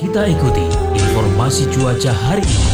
Kita ikuti informasi cuaca hari ini.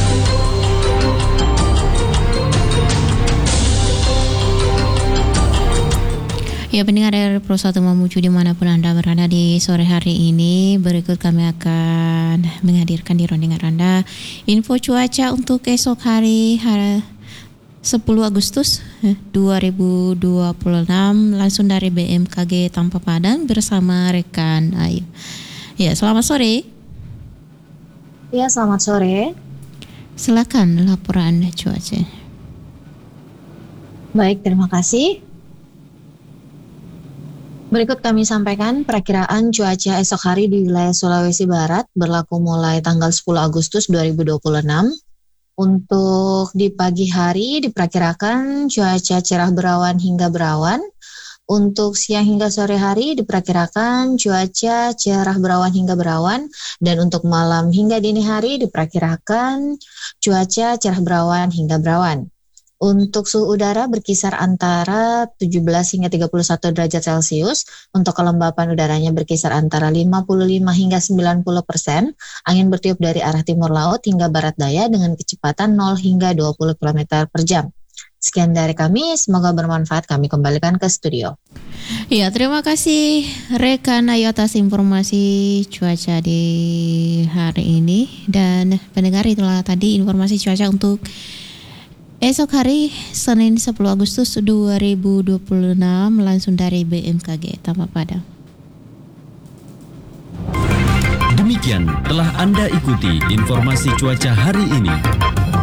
Ya, pendengar Pro 1 Mamuju dimanapun Anda berada di sore hari ini, berikut kami akan menghadirkan di rondengan Anda info cuaca untuk esok hari 10 Agustus 2026 langsung dari BMKG Tanpa Padang bersama rekan Ayu. Ya, selamat sore. Ya, selamat sore. Silakan laporan cuaca. Baik, terima kasih. Berikut kami sampaikan perakiraan cuaca esok hari di wilayah Sulawesi Barat berlaku mulai tanggal 10 Agustus 2026. Untuk di pagi hari diperkirakan cuaca cerah berawan hingga berawan. Untuk siang hingga sore hari diperkirakan cuaca cerah berawan hingga berawan. Dan untuk malam hingga dini hari diperkirakan cuaca cerah berawan hingga berawan. Untuk suhu udara berkisar antara 17 hingga 31 derajat Celcius. Untuk kelembapan udaranya berkisar antara 55 hingga 90%. Angin bertiup dari arah timur laut hingga barat daya dengan kecepatan 0 hingga 20 km per jam. Sekian dari kami, semoga bermanfaat. Kami kembalikan ke studio. Ya, terima kasih rekan Ayu atas informasi cuaca di hari ini. Dan pendengar, itulah tadi informasi cuaca untuk esok hari Senin 10 Agustus 2026 langsung dari BMKG Tanpa Padang. Demikian telah Anda ikuti informasi cuaca hari ini.